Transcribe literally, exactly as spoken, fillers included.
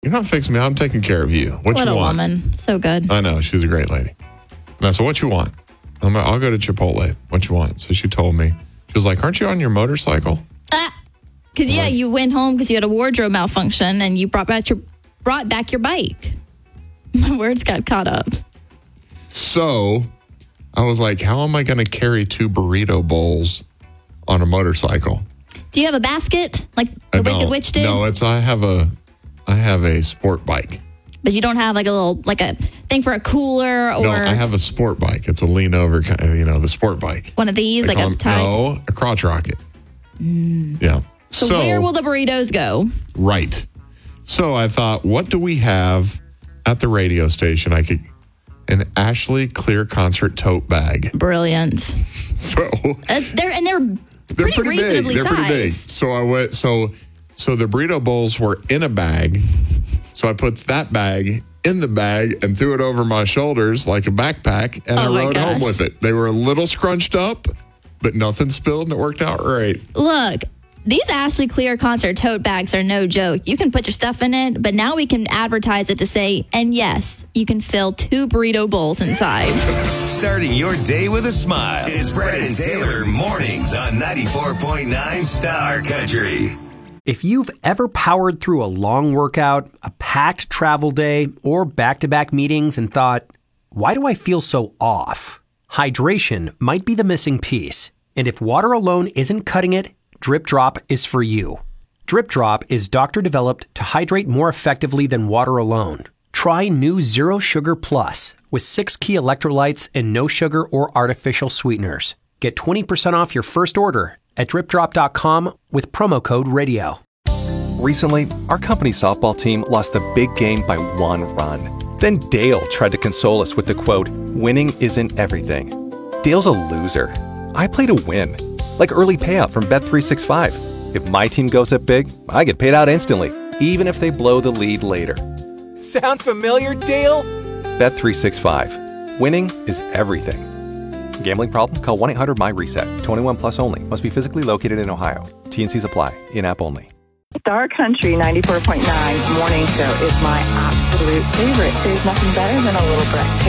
You're not fixing me. I'm taking care of you. What, what you a want? woman. So good. I know. She was a great lady. And I said, what you want? I'm, I'll go to Chipotle. What you want? So she told me. She was like, aren't you on your motorcycle? Ah, because, yeah, like, you went home because you had a wardrobe malfunction and you brought back your brought back your bike. My words got caught up. So I was like, how am I going to carry two burrito bowls on a motorcycle? Do you have a basket like the I Wicked don't. Witch did? No, it's I have a I have a sport bike. But you don't have like a little, like a thing for a cooler or No, I have a sport bike. It's a lean over, kind of, you know, the sport bike. one of these, They like call a them- type. No, a crotch rocket. Mm. Yeah. So, so where will the burritos go? Right. So I thought, what do we have at the radio station? I could, an Ashley Clear Concert tote bag. Brilliant. So It's, they're and they're, they're pretty, pretty big. reasonably They're sized. pretty big. So I went. So so the burrito bowls were in a bag. So I put that bag in the bag and threw it over my shoulders like a backpack, and Oh I my rode home gosh. with it. They were a little scrunched up, but nothing spilled, and it worked out great. Look, these Ashley Clear Concert tote bags are no joke. You can put your stuff in it, but now we can advertise it to say, and yes, you can fill two burrito bowls inside. Starting your day with a smile. It's Brett and Taylor mornings on ninety-four point nine Star Country. If you've ever powered through a long workout, a packed travel day, or back-to-back meetings and thought, why do I feel so off? Hydration might be the missing piece. And if water alone isn't cutting it, Drip Drop is for you. Drip Drop is doctor-developed to hydrate more effectively than water alone. Try new Zero Sugar Plus with six key electrolytes and no sugar or artificial sweeteners. Get twenty percent off your first order at drip drop dot com with promo code radio. Recently, our company softball team lost the big game by one run. Then Dale tried to console us with the quote, winning isn't everything. Dale's a loser. I play to win. Like early payout from Bet three sixty-five. If my team goes up big, I get paid out instantly, even if they blow the lead later. Sound familiar, Dale? Bet three sixty-five. Winning is everything. Gambling problem? Call one eight hundred M Y reset. twenty-one plus only. Must be physically located in Ohio. T and C's apply. In-app only. Star Country ninety-four point nine morning show is my absolute favorite. There's nothing better than a little Brett